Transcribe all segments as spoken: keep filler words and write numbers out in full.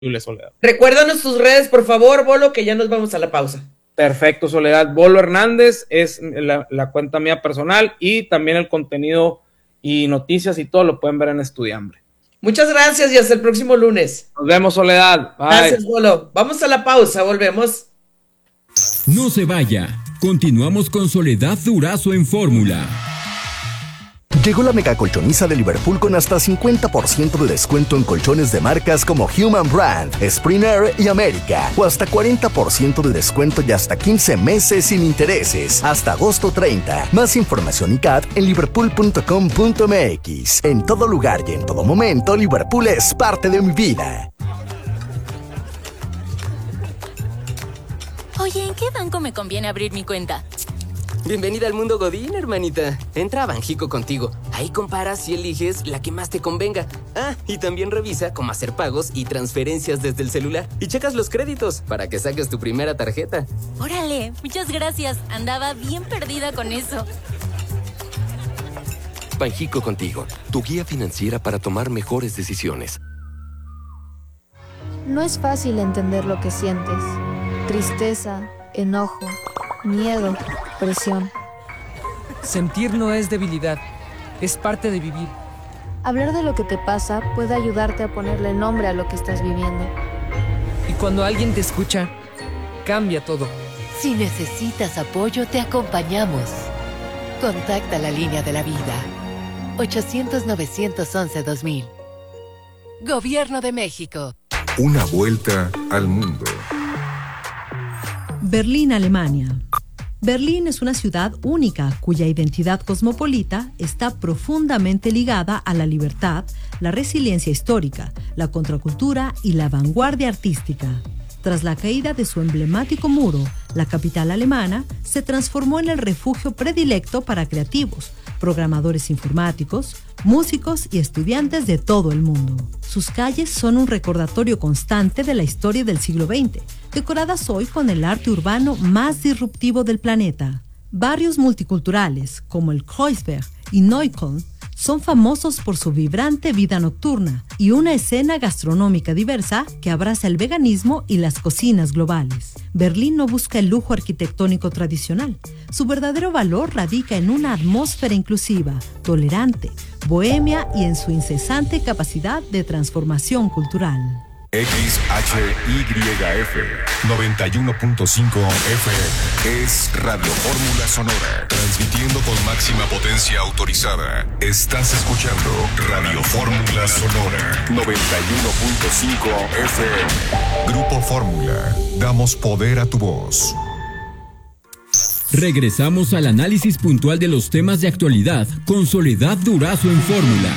Soledad. Recuérdanos tus redes, por favor, Bolo, que ya nos vamos a la pausa. Perfecto, Soledad. Bolo Hernández es la, la cuenta mía personal y también el contenido y noticias y todo lo pueden ver en Estudiambre. Muchas gracias y hasta el próximo lunes. Nos vemos, Soledad. Bye. Gracias, Bolo. Vamos a la pausa, volvemos. No se vaya. Continuamos con Soledad Durazo en Fórmula. Llegó la mega colchoniza de Liverpool con hasta cincuenta por ciento de descuento en colchones de marcas como Human Brand, Springer y América, o hasta cuarenta por ciento de descuento y hasta quince meses sin intereses, hasta agosto treinta. Más información y C A T en liverpool punto com punto m x. En todo lugar y en todo momento, Liverpool es parte de mi vida. Oye, ¿en qué banco me conviene abrir mi cuenta? Bienvenida al mundo Godín, hermanita. Entra a Banjico contigo. Ahí comparas y eliges la que más te convenga. Ah, y también revisa cómo hacer pagos y transferencias desde el celular. Y checas los créditos para que saques tu primera tarjeta. Órale, muchas gracias. Andaba bien perdida con eso. Banjico contigo, tu guía financiera para tomar mejores decisiones. No es fácil entender lo que sientes. Tristeza, enojo, miedo, presión. Sentir no es debilidad, es parte de vivir. Hablar de lo que te pasa puede ayudarte a ponerle nombre a lo que estás viviendo. Y cuando alguien te escucha, cambia todo. Si necesitas apoyo, te acompañamos. Contacta la línea de la vida. ochocientos, novecientos once, dos mil. Gobierno de México. Una vuelta al mundo. Berlín, Alemania. Berlín es una ciudad única cuya identidad cosmopolita está profundamente ligada a la libertad, la resiliencia histórica, la contracultura y la vanguardia artística. Tras la caída de su emblemático muro, la capital alemana se transformó en el refugio predilecto para creativos, programadores informáticos, músicos y estudiantes de todo el mundo. Sus calles son un recordatorio constante de la historia del siglo veinte, decoradas hoy con el arte urbano más disruptivo del planeta. Barrios multiculturales como el Kreuzberg y Neukölln son famosos por su vibrante vida nocturna y una escena gastronómica diversa que abraza el veganismo y las cocinas globales. Berlín no busca el lujo arquitectónico tradicional. Su verdadero valor radica en una atmósfera inclusiva, tolerante, bohemia y en su incesante capacidad de transformación cultural. X H Y F noventa y uno punto cinco F M es Radio Fórmula Sonora, transmitiendo con máxima potencia autorizada. Estás escuchando Radio Fórmula Sonora noventa y uno punto cinco F M. Grupo Fórmula, damos poder a tu voz. Regresamos al análisis puntual de los temas de actualidad con Soledad Durazo en Fórmula.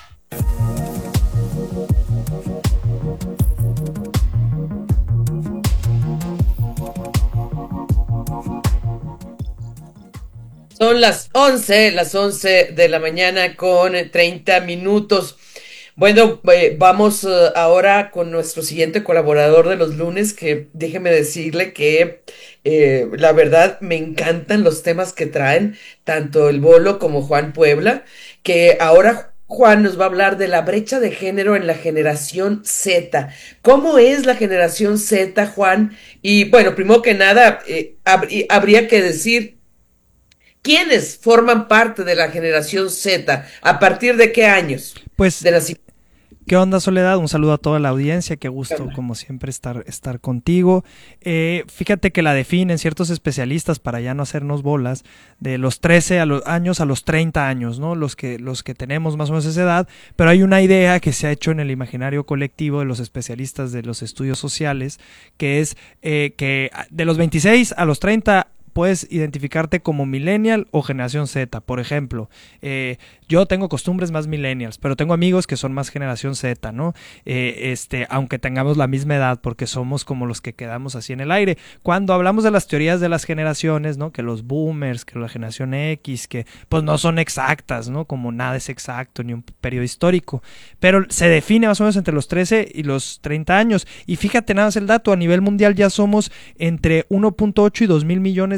Son las once, las once de la mañana con treinta minutos. Bueno, eh, vamos uh, ahora con nuestro siguiente colaborador de los lunes, que déjeme decirle que eh, la verdad me encantan los temas que traen, tanto el Bolo como Juan Puebla, que ahora Juan nos va a hablar de la brecha de género en la generación Z. ¿Cómo es la generación Z, Juan? Y bueno, primero que nada, eh, hab- habría que decir ¿quiénes forman parte de la generación Z? ¿A partir de qué años? Pues, de la... ¿qué onda, Soledad? Un saludo a toda la audiencia, qué gusto, como siempre, estar, estar contigo. Eh, fíjate que la definen ciertos especialistas, para ya no hacernos bolas, de los trece a los años a los treinta años, ¿no? Los que, los que tenemos más o menos esa edad, pero hay una idea que se ha hecho en el imaginario colectivo de los especialistas de los estudios sociales, que es eh, que de los veintiséis a los treinta puedes identificarte como millennial o generación Z. Por ejemplo, eh, yo tengo costumbres más millennials, pero tengo amigos que son más generación Z, ¿no? Eh, este, aunque tengamos la misma edad, porque somos como los que quedamos así en el aire. Cuando hablamos de las teorías de las generaciones, ¿no? Que los boomers, que la generación X, que pues no son exactas, ¿no? Como nada es exacto, ni un periodo histórico. Pero se define más o menos entre los trece y los treinta años. Y fíjate nada más el dato, a nivel mundial ya somos entre uno punto ocho y dos mil millones de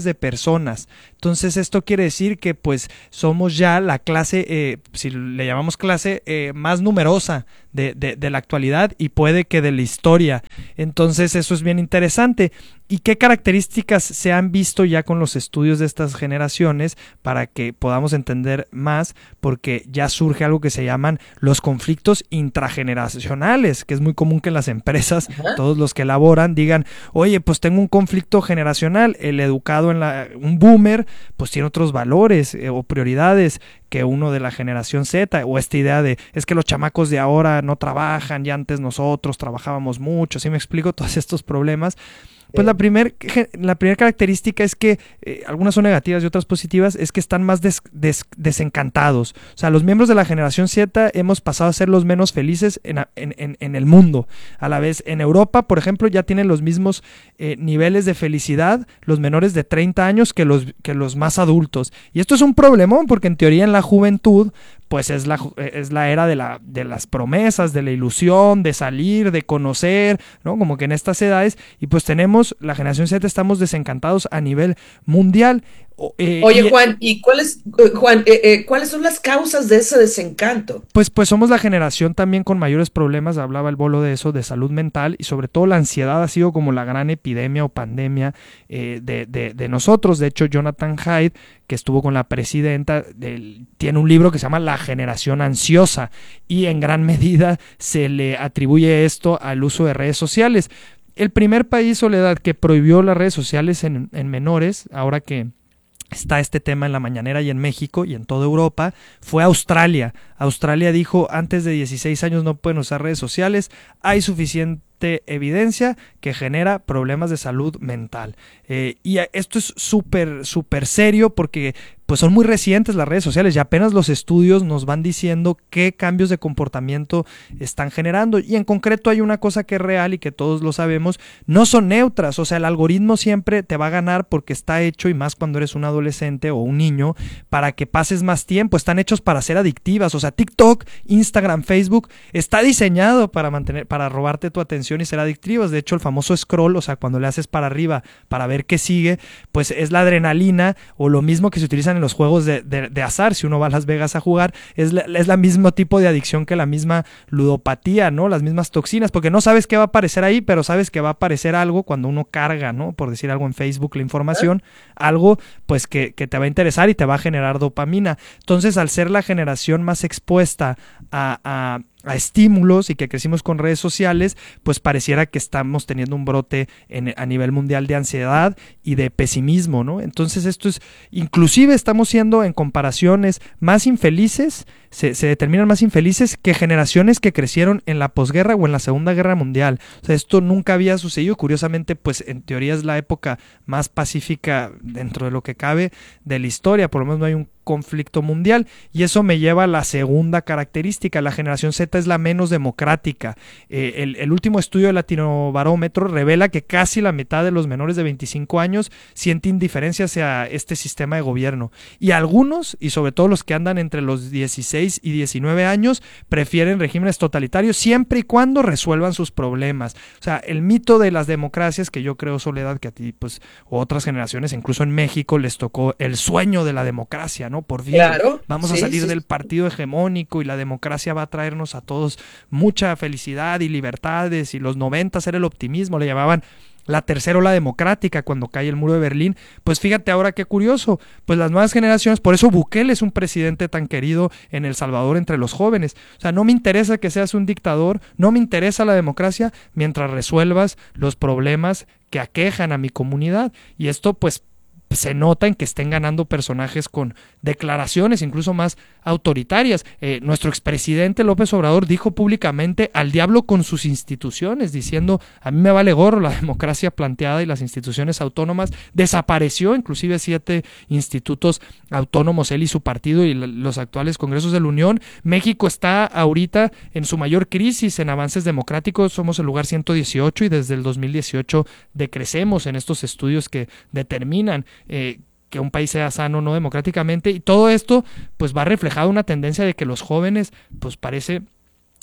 de personas. Entonces esto quiere decir que pues somos ya la clase, eh, si le llamamos clase, eh, más numerosa de, de, de la actualidad y puede que de la historia. Entonces eso es bien interesante. ¿Y qué características se han visto ya con los estudios de estas generaciones para que podamos entender más? Porque ya surge algo que se llaman los conflictos intrageneracionales, que es muy común que en las empresas, Ajá. todos los que elaboran digan, oye, pues tengo un conflicto generacional, el educado en la, un boomer, pues tiene otros valores eh, o prioridades que uno de la generación Z, o esta idea de, es que los chamacos de ahora no trabajan, ya antes nosotros trabajábamos mucho, ¿sí me explico? Todos estos problemas. Pues la primera la primer característica es que, eh, algunas son negativas y otras positivas, es que están más des, des, desencantados. O sea, los miembros de la generación Z hemos pasado a ser los menos felices en, en, en, en el mundo. A la vez, en Europa, por ejemplo, ya tienen los mismos eh, niveles de felicidad los menores de treinta años que los, que los más adultos. Y esto es un problemón porque en teoría en la juventud pues es la, es la era de, la, de las promesas, de la ilusión, de salir, de conocer, ¿no? Como que en estas edades, y pues tenemos, la generación Z estamos desencantados a nivel mundial. Eh, Oye, y, Juan, ¿y cuáles, Juan, eh, eh, cuáles son las causas de ese desencanto? Pues, pues somos la generación también con mayores problemas, hablaba el Bolo de eso, de salud mental, y sobre todo la ansiedad ha sido como la gran epidemia o pandemia eh, de, de, de nosotros. De hecho, Jonathan Haidt, que estuvo con la presidenta, de, tiene un libro que se llama La generación ansiosa, y en gran medida se le atribuye esto al uso de redes sociales. El primer país, Soledad, que prohibió las redes sociales en, en menores, ahora que está este tema en la mañanera y en México y en toda Europa, fue Australia. Australia dijo, antes de dieciséis años no pueden usar redes sociales, hay suficiente evidencia que genera problemas de salud mental. Eh, y esto es súper, súper serio porque pues son muy recientes las redes sociales y apenas los estudios nos van diciendo qué cambios de comportamiento están generando. Y en concreto hay una cosa que es real y que todos lo sabemos, no son neutras. O sea, el algoritmo siempre te va a ganar porque está hecho, y más cuando eres un adolescente o un niño, para que pases más tiempo. Están hechos para ser adictivas. O sea, TikTok, Instagram, Facebook, está diseñado para mantener, para robarte tu atención y ser adictivas. De hecho, el famoso scroll, o sea, cuando le haces para arriba para ver qué sigue, pues es la adrenalina, o lo mismo que se utiliza en los juegos de, de, de azar. Si uno va a Las Vegas a jugar, es la, es la mismo tipo de adicción que la misma ludopatía, ¿no? Las mismas toxinas, porque no sabes qué va a aparecer ahí, pero sabes que va a aparecer algo cuando uno carga, ¿no? Por decir algo en Facebook, la información, ¿Eh? algo pues que, que te va a interesar y te va a generar dopamina. Entonces, al ser la generación más expuesta a, a a estímulos y que crecimos con redes sociales, pues pareciera que estamos teniendo un brote en, a nivel mundial de ansiedad y de pesimismo, ¿no? Entonces esto es, inclusive estamos siendo en comparaciones más infelices, se, se determinan más infelices que generaciones que crecieron en la posguerra o en la Segunda Guerra Mundial. O sea, esto nunca había sucedido. Curiosamente, pues en teoría es la época más pacífica dentro de lo que cabe de la historia, por lo menos no hay un conflicto mundial, y eso me lleva a la segunda característica. La generación Z es la menos democrática. Eh, el, el último estudio de Latinobarómetro revela que casi la mitad de los menores de veinticinco años siente indiferencia hacia este sistema de gobierno, y algunos, y sobre todo los que andan entre los dieciséis y diecinueve años, prefieren regímenes totalitarios siempre y cuando resuelvan sus problemas. O sea, el mito de las democracias, que yo creo, Soledad, que a ti pues o otras generaciones, incluso en México, les tocó el sueño de la democracia, ¿no? Por fin, claro, vamos sí, a salir sí. del partido hegemónico y la democracia va a traernos a todos mucha felicidad y libertades, y los noventas era el optimismo, le llamaban la tercera ola democrática cuando cae el muro de Berlín. Pues fíjate ahora qué curioso, pues las nuevas generaciones, por eso Bukele es un presidente tan querido en El Salvador entre los jóvenes. O sea, no me interesa que seas un dictador, no me interesa la democracia mientras resuelvas los problemas que aquejan a mi comunidad. Y esto pues se nota en que estén ganando personajes con declaraciones incluso más autoritarias. Eh, nuestro expresidente López Obrador dijo públicamente al diablo con sus instituciones, diciendo, a mí me vale gorro la democracia planteada y las instituciones autónomas. Desapareció inclusive siete institutos autónomos, él y su partido y los actuales congresos de la Unión. México está ahorita en su mayor crisis en avances democráticos, somos el lugar ciento dieciocho y desde el dos mil dieciocho decrecemos en estos estudios que determinan Eh, que un país sea sano no democráticamente, y todo esto pues va reflejado una tendencia de que los jóvenes pues parece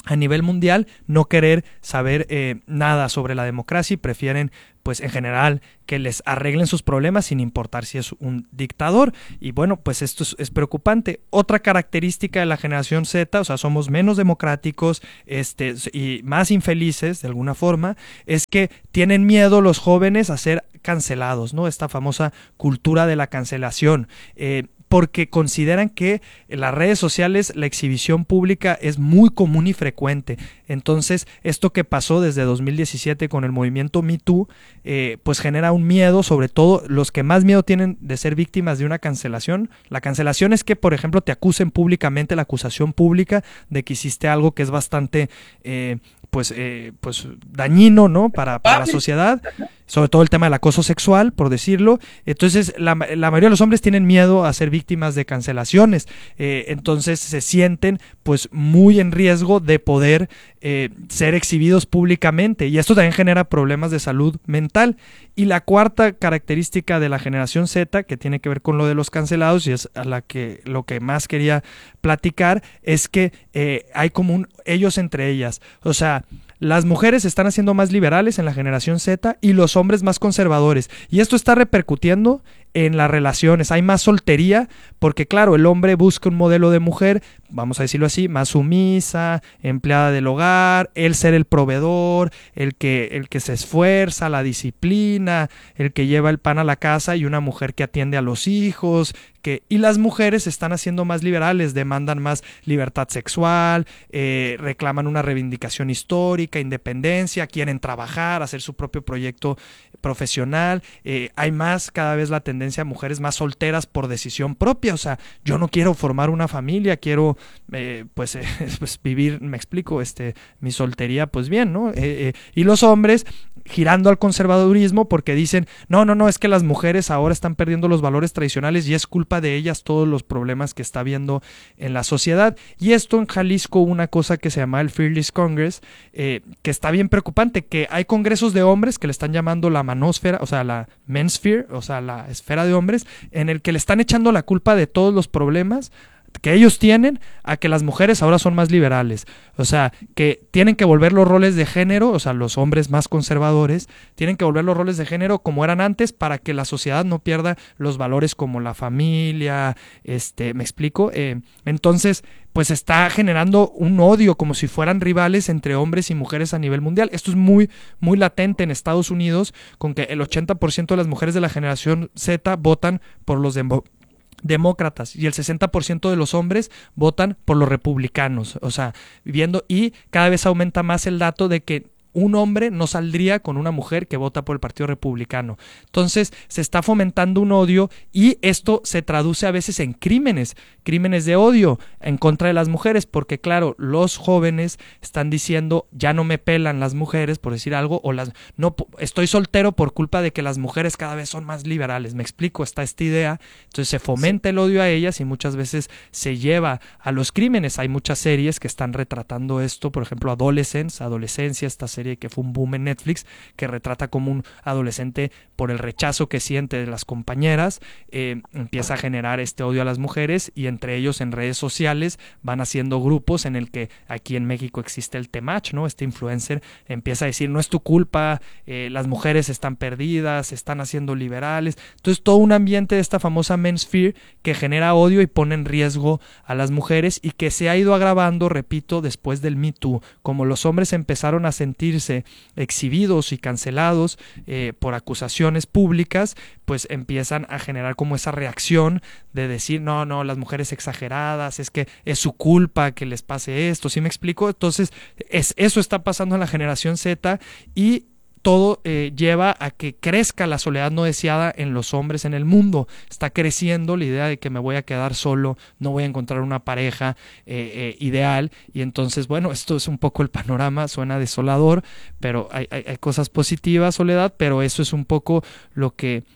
a nivel mundial no querer saber eh, nada sobre la democracia y prefieren, pues en general, que les arreglen sus problemas sin importar si es un dictador. Y bueno, pues esto es, es preocupante. Otra característica de la generación Z, o sea, somos menos democráticos este, y más infelices de alguna forma, es que tienen miedo los jóvenes a ser cancelados, ¿no? Esta famosa cultura de la cancelación. Eh, porque consideran que en las redes sociales la exhibición pública es muy común y frecuente. Entonces, esto que pasó desde dos mil diecisiete con el movimiento Me Too, eh, pues genera un miedo, sobre todo los que más miedo tienen de ser víctimas de una cancelación. La cancelación es que, por ejemplo, te acusen públicamente, la acusación pública de que hiciste algo que es bastante... Eh, pues, eh, pues dañino, ¿no? Para, para la sociedad, sobre todo el tema del acoso sexual, por decirlo. Entonces, la, la mayoría de los hombres tienen miedo a ser víctimas de cancelaciones, eh, entonces se sienten pues muy en riesgo de poder eh, ser exhibidos públicamente, y esto también genera problemas de salud mental. Y la cuarta característica de la generación Z, que tiene que ver con lo de los cancelados, y es a la que lo que más quería platicar, es que eh, hay como un ellos entre ellas, o sea, las mujeres se están haciendo más liberales en la generación Z y los hombres más conservadores, y esto está repercutiendo en las relaciones. Hay más soltería porque, claro, el hombre busca un modelo de mujer, vamos a decirlo así, más sumisa, empleada del hogar, el ser el proveedor, el que, el que se esfuerza, la disciplina, el que lleva el pan a la casa, y una mujer que atiende a los hijos, que, y las mujeres se están haciendo más liberales, demandan más libertad sexual, eh, reclaman una reivindicación histórica, independencia, quieren trabajar, hacer su propio proyecto profesional. Eh, hay más cada vez la tendencia a mujeres más solteras por decisión propia, o sea, yo no quiero formar una familia, quiero eh, pues, eh, pues vivir, me explico, este, mi soltería pues bien, ¿no? Eh, eh, y los hombres girando al conservadurismo porque dicen, no, no, no, es que las mujeres ahora están perdiendo los valores tradicionales y es culpa de ellas todos los problemas que está habiendo en la sociedad. Y esto en Jalisco, una cosa que se llama el Fearless Congress, eh, que está bien preocupante, que hay congresos de hombres que le están llamando la manósfera, o sea, la mensphere, o sea, la esfera de hombres, en el que le están echando la culpa de todos los problemas que ellos tienen a que las mujeres ahora son más liberales, o sea, que tienen que volver los roles de género, o sea, los hombres más conservadores tienen que volver los roles de género como eran antes para que la sociedad no pierda los valores como la familia, este, ¿me explico? Eh, entonces, pues está generando un odio como si fueran rivales entre hombres y mujeres a nivel mundial. Esto es muy, muy latente en Estados Unidos, con que el ochenta por ciento de las mujeres de la generación Z votan por los demo- demócratas y el sesenta por ciento de los hombres votan por los republicanos, o sea, viviendo, y cada vez aumenta más el dato de que un hombre no saldría con una mujer que vota por el Partido Republicano. Entonces se está fomentando un odio y esto se traduce a veces en crímenes, crímenes de odio en contra de las mujeres, porque claro, los jóvenes están diciendo, ya no me pelan las mujeres, por decir algo, o las no estoy soltero por culpa de que las mujeres cada vez son más liberales. Me explico, está esta idea, entonces se fomenta el odio a ellas y muchas veces se lleva a los crímenes. Hay muchas series que están retratando esto, por ejemplo, Adolescence, Adolescencia, esta serie que fue un boom en Netflix, que retrata como un adolescente, por el rechazo que siente de las compañeras, eh, empieza a generar este odio a las mujeres, y entre ellos en redes sociales van haciendo grupos en el que aquí en México existe el Temach, ¿no? Este influencer empieza a decir, no es tu culpa, eh, las mujeres están perdidas, se están haciendo liberales. Entonces todo un ambiente de esta famosa men's fear que genera odio y pone en riesgo a las mujeres, y que se ha ido agravando, repito, después del Me Too. Como los hombres empezaron a sentirse exhibidos y cancelados eh, por acusaciones públicas, pues empiezan a generar como esa reacción de decir, no, no, las mujeres exageradas, es que es su culpa que les pase esto, ¿sí me explico? Entonces, es, eso está pasando en la generación Z, y todo eh, lleva a que crezca la soledad no deseada en los hombres en el mundo. Está creciendo la idea de que me voy a quedar solo, no voy a encontrar una pareja eh, eh, ideal, y entonces, bueno, esto es un poco el panorama, suena desolador, pero hay, hay, hay cosas positivas, Soledad, pero eso es un poco lo que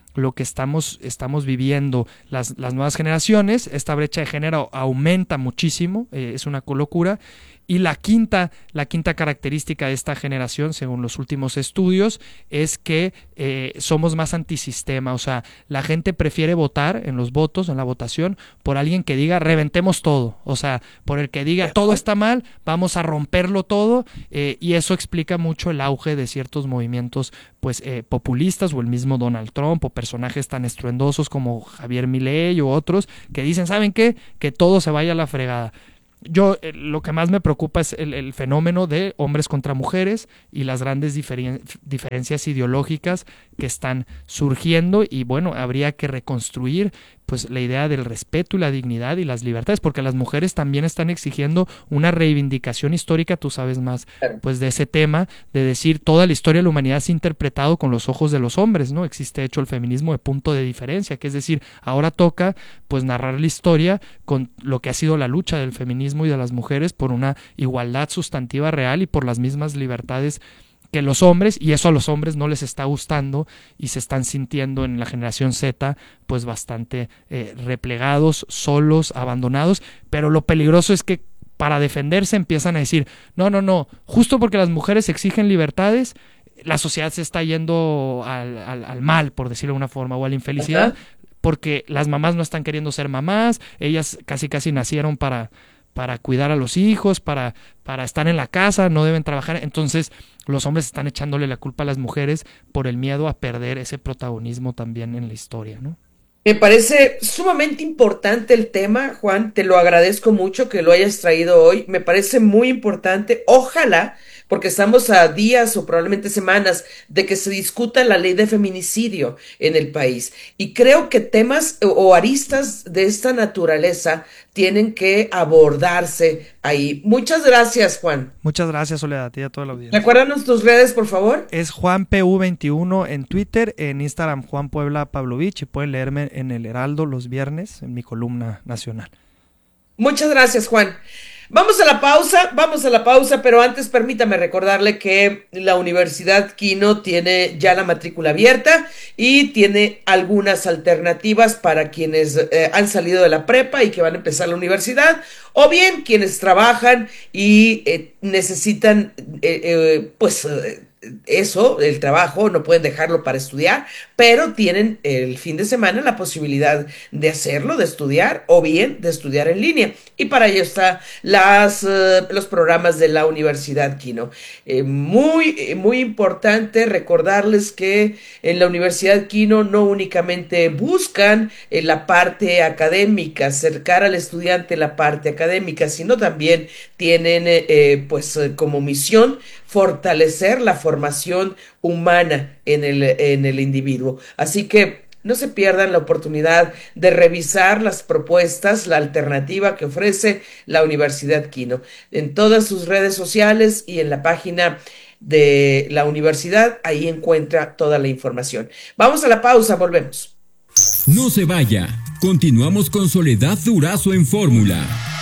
lo que estamos, estamos viviendo las, las nuevas generaciones. Esta brecha de género aumenta muchísimo, eh, es una locura. Y la quinta, la quinta característica de esta generación, según los últimos estudios, es que eh, somos más antisistema. O sea, la gente prefiere votar en los votos, en la votación, por alguien que diga reventemos todo. O sea, por el que diga todo está mal, vamos a romperlo todo. Eh, y eso explica mucho el auge de ciertos movimientos pues eh, populistas, o el mismo Donald Trump, o personajes tan estruendosos como Javier Milei u otros, que dicen, ¿saben qué? Que todo se vaya a la fregada. Yo eh, lo que más me preocupa es el, el fenómeno de hombres contra mujeres y las grandes diferen- diferencias ideológicas que están surgiendo, y bueno, habría que reconstruir pues la idea del respeto y la dignidad y las libertades, porque las mujeres también están exigiendo una reivindicación histórica. Tú sabes más pues de ese tema, de decir toda la historia de la humanidad se ha interpretado con los ojos de los hombres, ¿no? Existe hecho el feminismo de punto de diferencia, que es decir, ahora toca pues narrar la historia con lo que ha sido la lucha del feminismo y de las mujeres por una igualdad sustantiva real y por las mismas libertades que los hombres, y eso a los hombres no les está gustando y se están sintiendo en la generación Z pues bastante eh, replegados, solos, abandonados. Pero lo peligroso es que para defenderse empiezan a decir, no, no, no, justo porque las mujeres exigen libertades, la sociedad se está yendo al, al, al mal, por decirlo de una forma, o a la infelicidad. Ajá. Porque las mamás no están queriendo ser mamás, ellas casi casi nacieron para... para cuidar a los hijos, para, para estar en la casa, no deben trabajar. Entonces los hombres están echándole la culpa a las mujeres por el miedo a perder ese protagonismo también en la historia, ¿no? Me parece sumamente importante el tema, Juan, te lo agradezco mucho que lo hayas traído hoy, me parece muy importante. Ojalá, porque estamos a días o probablemente semanas de que se discuta la ley de feminicidio en el país, y creo que temas o aristas de esta naturaleza tienen que abordarse ahí. Muchas gracias, Juan. Muchas gracias, Soledad, a ti y a toda la audiencia. Recuérdanos tus redes, por favor. Es Juan P U veintiuno en Twitter, en Instagram Juan Puebla Pavlovich, y pueden leerme en El Heraldo los viernes en mi columna nacional. Muchas gracias, Juan. Vamos a la pausa, vamos a la pausa, pero antes permítame recordarle que la Universidad Quino tiene ya la matrícula abierta y tiene algunas alternativas para quienes eh, han salido de la prepa y que van a empezar la universidad, o bien quienes trabajan y eh, necesitan, eh, eh, pues... Eh, eso, el trabajo, no pueden dejarlo para estudiar, pero tienen el fin de semana la posibilidad de hacerlo, de estudiar, o bien de estudiar en línea, y para ello están las, uh, los programas de la Universidad Quino. Eh, muy, muy importante recordarles que en la Universidad Quino no únicamente buscan eh, la parte académica, acercar al estudiante la parte académica, sino también tienen eh, eh, pues eh, como misión fortalecer la formación humana en el, en el individuo. Así que no se pierdan la oportunidad de revisar las propuestas, la alternativa que ofrece la Universidad Quino en todas sus redes sociales y en la página de la universidad. Ahí encuentra toda la información. Vamos a la pausa, volvemos. No se vaya, continuamos con Soledad Durazo en Fórmula.